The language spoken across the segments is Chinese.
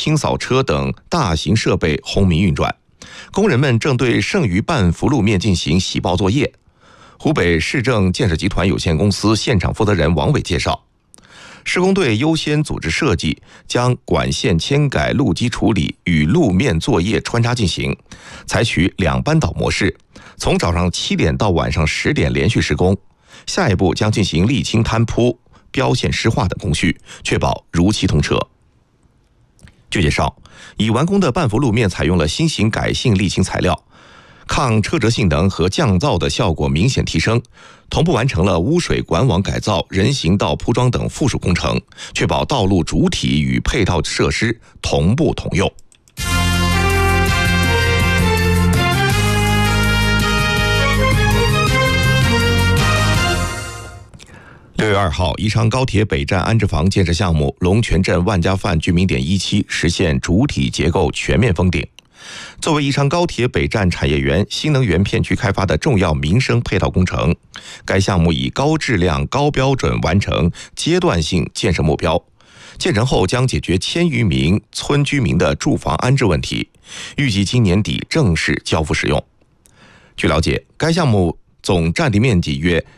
清扫车等大型设备轰鸣运转，工人们正对剩余半幅路面进行洗爆作业。湖北市政建设集团有限公司现场负责人王伟介绍，施工队优先组织设计，将管线迁改、路基处理与路面作业穿插进行，采取2班倒模式，从早上7点到晚上10点连续施工。下一步将进行沥青摊铺、标线湿化等工序，确保如期通车。据介绍，已完工的半幅路面采用了新型改性沥青材料，抗车辙性能和降噪的效果明显提升，同步完成了污水管网改造、人行道铺装等附属工程，确保道路主体与配套设施同步同用。6月2号，宜昌高铁北站安置房建设项目龙泉镇万家饭居民点1期实现主体结构全面封顶。作为宜昌高铁北站产业园新能源片区开发的重要民生配套工程，该项目以高质量、高标准完成阶段性建设目标。建成后将解决1000余名村居民的住房安置问题，预计今年底正式交付使用。据了解，该项目总占地面积约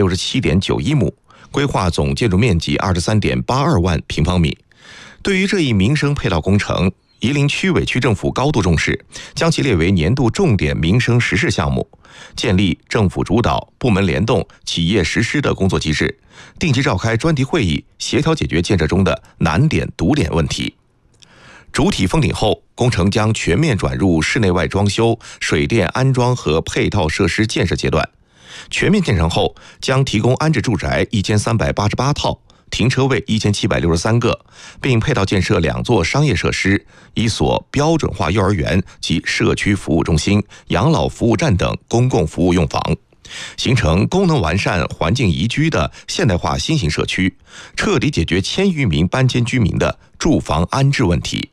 167.91亩，规划总建筑面积23.82万平方米。对于这一民生配套工程，夷陵区委区政府高度重视，将其列为年度重点民生实事项目，建立政府主导、部门联动、企业实施的工作机制，定期召开专题会议，协调解决建设中的难点、堵点问题。主体封顶后，工程将全面转入室内外装修、水电安装和配套设施建设阶段。全面建成后，将提供安置住宅1388套，停车位1763个，并配套建设2座商业设施、1所标准化幼儿园及社区服务中心、养老服务站等公共服务用房，形成功能完善、环境宜居的现代化新型社区，彻底解决1000余名搬迁居民的住房安置问题。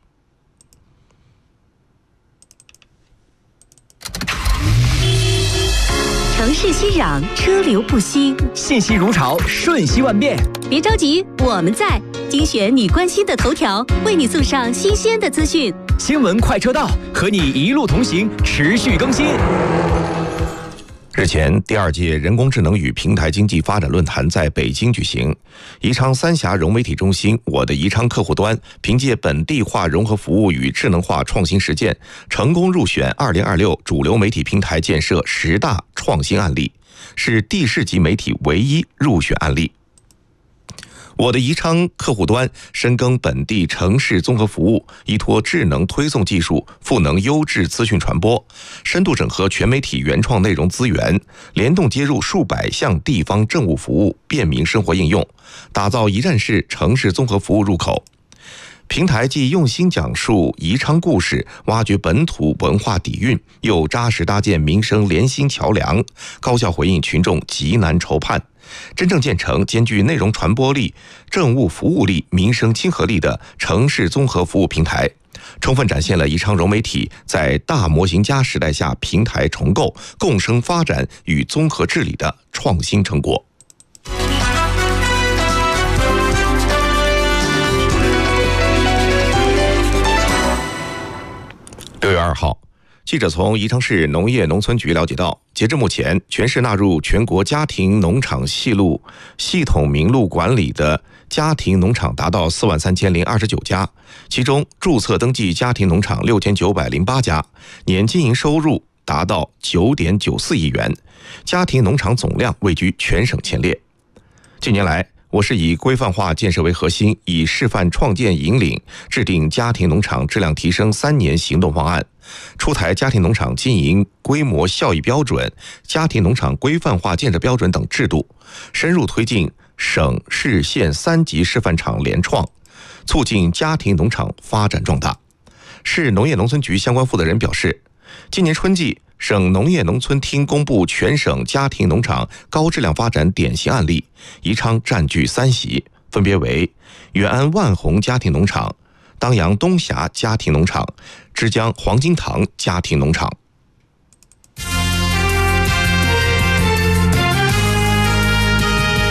城市熙攘，车流不息， 信息如潮，瞬息万变。 别着急，我们在精选你关心的头条，为你送上新鲜的资讯。 新闻快车道，和你一路同行，持续更新。 日前，第2届人工智能与平台经济发展论坛在北京举行。宜昌三峡融媒体中心我的宜昌客户端凭借本地化融合服务与智能化创新实践，成功入选2026主流媒体平台建设10大创新案例，是地市级媒体唯一入选案例。我的宜昌客户端深耕本地城市综合服务，依托智能推送技术赋能优质资讯传播，深度整合全媒体原创内容资源，联动接入数百项地方政务服务便民生活应用，打造一站式城市综合服务入口。平台既用心讲述宜昌故事，挖掘本土文化底蕴，又扎实搭建民生联心桥梁，高效回应群众急难愁盼，真正建成兼具内容传播力、政务服务力、民生亲和力的城市综合服务平台，充分展现了宜昌融媒体在大模型加时代下平台重构、共生发展与综合治理的创新成果。6月2号，记者从宜昌市农业农村局了解到，截至目前，全市纳入全国家庭农场系统名录管理的家庭农场达到43029家，其中注册登记家庭农场6908家，年经营收入达到9.94亿元，家庭农场总量位居全省前列。近年来，我市以规范化建设为核心，以示范创建引领，制定家庭农场质量提升3年行动方案，出台家庭农场经营规模效益标准、家庭农场规范化建设标准等制度，深入推进省市县3级示范场联创，促进家庭农场发展壮大。市农业农村局相关负责人表示，今年春季，省农业农村厅公布全省家庭农场高质量发展典型案例，宜昌占据3席，分别为远安万宏家庭农场、当阳东峡家庭农场、枝江黄金堂家庭农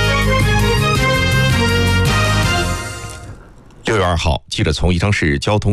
场。6月2号，记者从宜昌市交通